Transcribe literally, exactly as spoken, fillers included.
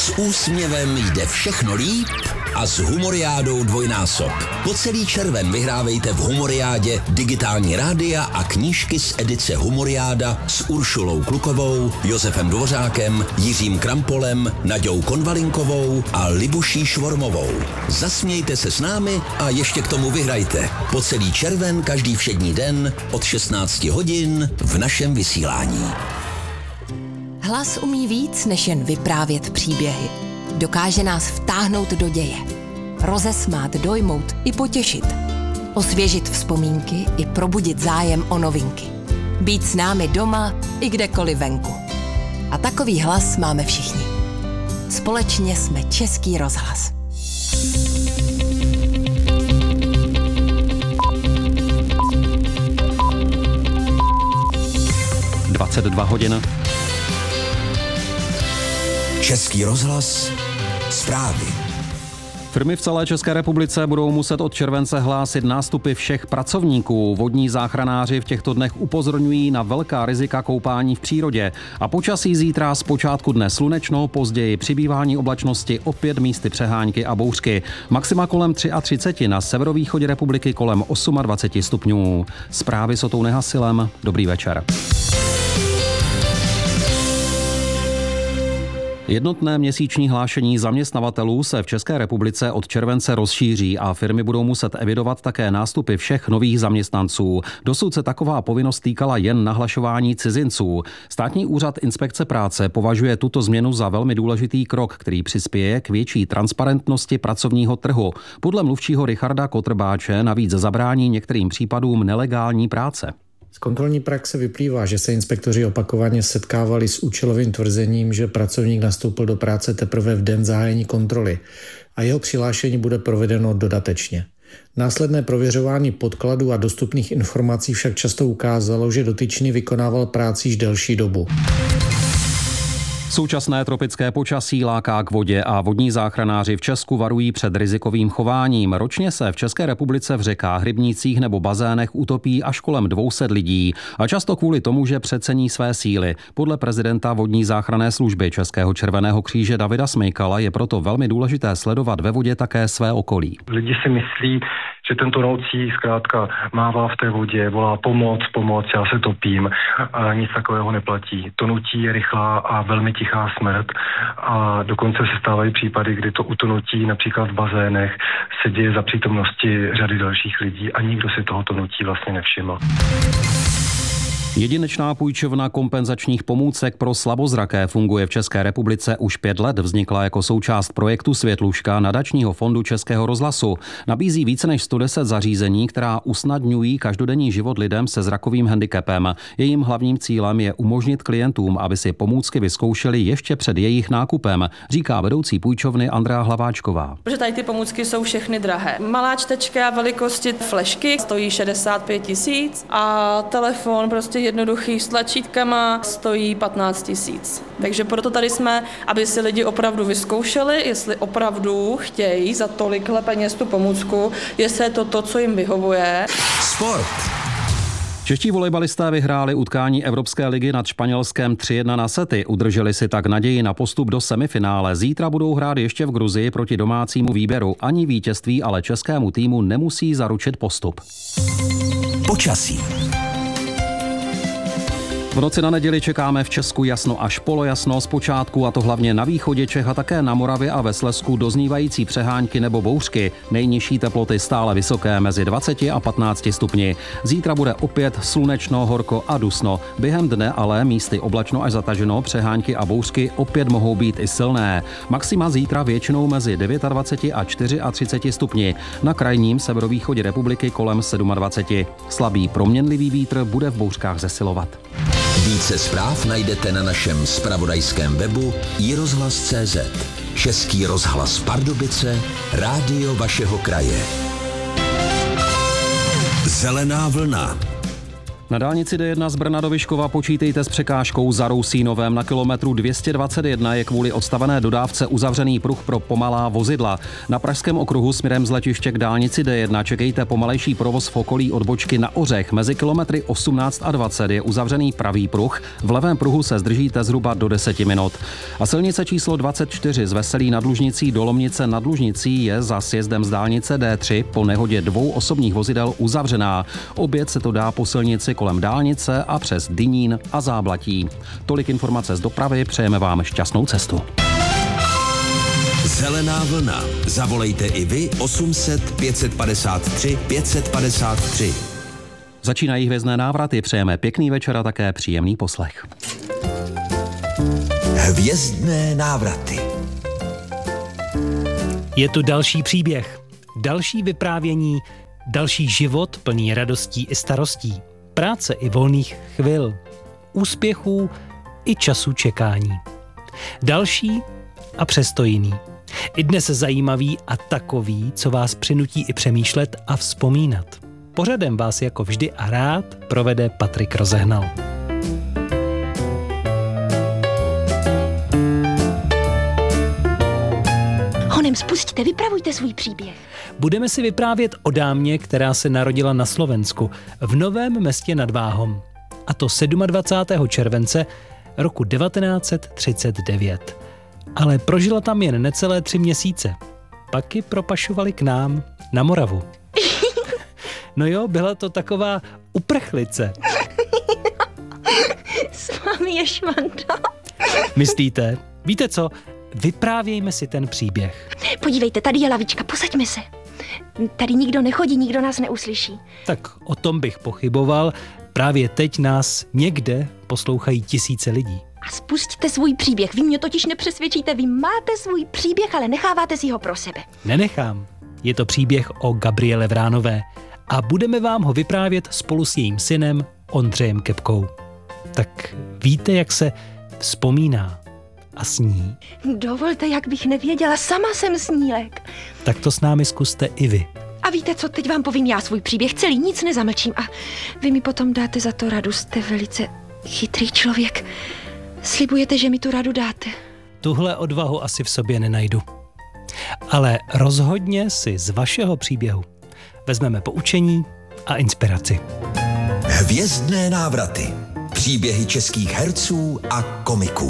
S úsměvem jde všechno líp a s Humoriádou dvojnásob. Po celý červen vyhrávejte v Humoriádě digitální rádia a knížky z edice Humoriáda s Uršulou Klukovou, Josefem Dvořákem, Jiřím Krampolem, Naďou Konvalinkovou a Libuší Švormovou. Zasmějte se s námi a ještě k tomu vyhrajte. Po celý červen každý všední den od šestnácti hodin v našem vysílání. Hlas umí víc, než jen vyprávět příběhy. Dokáže nás vtáhnout do děje. Rozesmát, dojmout i potěšit. Osvěžit vzpomínky i probudit zájem o novinky. Být s námi doma i kdekoliv venku. A takový hlas máme všichni. Společně jsme Český rozhlas. dvacet dva hodin. Český rozhlas, zprávy. Firmy v celé České republice budou muset od července hlásit nástupy všech pracovníků. Vodní záchranáři v těchto dnech upozorňují na velká rizika koupání v přírodě. A počasí zítra z počátku dne slunečno, později přibývání oblačnosti, opět místy přehánky a bouřky. Maxima kolem třicet tři, na severovýchodě republiky kolem dvacet osm stupňů. Zprávy s Otou Nehasilem. Dobrý večer. Jednotné měsíční hlášení zaměstnavatelů se v České republice od července rozšíří a firmy budou muset evidovat také nástupy všech nových zaměstnanců. Dosud se taková povinnost týkala jen nahlašování cizinců. Státní úřad inspekce práce považuje tuto změnu za velmi důležitý krok, který přispěje k větší transparentnosti pracovního trhu. Podle mluvčího Richarda Kotrbáče navíc zabrání některým případům nelegální práce. Z kontrolní praxe vyplývá, že se inspektoři opakovaně setkávali s účelovým tvrzením, že pracovník nastoupil do práce teprve v den zahájení kontroly a jeho přihlášení bude provedeno dodatečně. Následné prověřování podkladů a dostupných informací však často ukázalo, že dotyčný vykonával práci již delší dobu. Současné tropické počasí láká k vodě a vodní záchranáři v Česku varují před rizikovým chováním. Ročně se v České republice v řekách, rybnících nebo bazénech utopí až kolem dvě stě lidí a často kvůli tomu, že přecení své síly. Podle prezidenta vodní záchranné služby Českého červeného kříže Davida Smejkala je proto velmi důležité sledovat ve vodě také své okolí. Lidi si myslí, že ten tonoucí zkrátka mává v té vodě, volá pomoc, pomoc, já se topím a nic takového neplatí. Tonutí je rychlá a velmi tichá smrt a dokonce se stávají případy, kdy to utonutí například v bazénech se děje za přítomnosti řady dalších lidí a nikdo si toho tonutí vlastně nevšiml. Jedinečná půjčovna kompenzačních pomůcek pro slabozraké funguje v České republice už pět let. Vznikla jako součást projektu Světluška nadačního fondu Českého rozhlasu. Nabízí více než sto deset zařízení, která usnadňují každodenní život lidem se zrakovým handicapem. Jejím hlavním cílem je umožnit klientům, aby si pomůcky vyzkoušeli ještě před jejich nákupem, říká vedoucí půjčovny Andrea Hlaváčková. Protože tady ty pomůcky jsou všechny drahé. Malá čtečka velikosti flešky stojí šedesát pět tisíc a telefon prostě jednoduchý s tlačítkama stojí patnáct tisíc. Takže proto tady jsme, aby si lidi opravdu vyzkoušeli, jestli opravdu chtějí za tolikhle peněz tu pomůcku, jestli je to to, co jim vyhovuje. Sport. Čeští volejbalisté vyhráli utkání Evropské ligy nad Španělskem tři jedna na sety. Udrželi si tak naději na postup do semifinále. Zítra budou hrát ještě v Gruzii proti domácímu výběru. Ani vítězství, ale českému týmu nemusí zaručit postup. Počasí. V noci na neděli čekáme v Česku jasno až polojasno zpočátku, a to hlavně na východě Čech a také na Moravě a ve Slezsku doznívající přehánky nebo bouřky. Nejnižší teploty stále vysoké mezi dvaceti a patnácti stupni. Zítra bude opět slunečno, horko a dusno. Během dne ale místy oblačno až zataženo, přehánky a bouřky opět mohou být i silné. Maxima zítra většinou mezi dvaceti devíti a třiceti čtyřmi stupni. Na krajním severovýchodě republiky kolem dvaceti sedmi. Slabý proměnlivý vítr bude v bouřkách zesilovat. Více zpráv najdete na našem zpravodajském webu i rozhlas tečka cé zet. Český rozhlas Pardubice, rádio vašeho kraje. Zelená vlna. Na dálnici D jedna z Brna do Vyškova počítejte s překážkou za Rousínovem. Na kilometru dvě stě dvacet jedna je kvůli odstavené dodávce uzavřený pruh pro pomalá vozidla. Na pražském okruhu směrem z letiště k dálnici D jedna čekejte pomalejší provoz v okolí odbočky na Ořech. Mezi kilometry osmnáct a dvacet je uzavřený pravý pruh. V levém pruhu se zdržíte zhruba do deseti minut. A silnice číslo dvacet čtyři z Veselí nad Lužnicí do Lomnice nad Lužnicí je za sjezdem z dálnice D tři po nehodě dvou osobních vozidel uzavřená. Obět se to dá po silnici kolem dálnice a přes Dynín a Záblatí. Tolik informace z dopravy, přejeme vám šťastnou cestu. Zelená vlna. Zavolejte i vy osm set pět set padesát tři pět set padesát tři. Začínají hvězdné návraty, přejeme pěkný večer a také příjemný poslech. Hvězdné návraty. Je tu další příběh, další vyprávění, další život plný radostí i starostí, práce i volných chvil, úspěchů i času čekání. Další a přesto jiný. I dnes zajímavý a takový, co vás přinutí i přemýšlet a vzpomínat. Pořadem vás jako vždy a rád provede Patrik Rozehnal. Honem, spustíte, vypravujte svůj příběh. Budeme si vyprávět o dámě, která se narodila na Slovensku, v Novém Městě nad Váhom. A to dvacátého sedmého července roku devatenáct set třicet devět. Ale prožila tam jen necelé tři měsíce. Pak ji propašovali k nám na Moravu. No jo, byla to taková uprchlice. S vámi je švanda. Myslíte? Víte co? Vyprávějme si ten příběh. Podívejte, tady je lavička, posaďme se. Tady nikdo nechodí, nikdo nás neuslyší. Tak o tom bych pochyboval. Právě teď nás někde poslouchají tisíce lidí. A spustíte svůj příběh. Vy mě totiž nepřesvědčíte, vy máte svůj příběh, ale necháváte si ho pro sebe. Nenechám. Je to příběh o Gabriele Vránové a budeme vám ho vyprávět spolu s jejím synem Ondřejem Kepkou. Tak víte, jak se vzpomíná a sní? Dovolte, jak bych nevěděla, sama jsem snílek. Tak to s námi zkuste i vy. A víte co, teď vám povím já svůj příběh celý, nic nezamlčím a vy mi potom dáte za to radu, jste velice chytrý člověk. Slibujete, že mi tu radu dáte? Tuhle odvahu asi v sobě nenajdu. Ale rozhodně si z vašeho příběhu vezmeme poučení a inspiraci. Hvězdné návraty. Příběhy českých herců a komiků.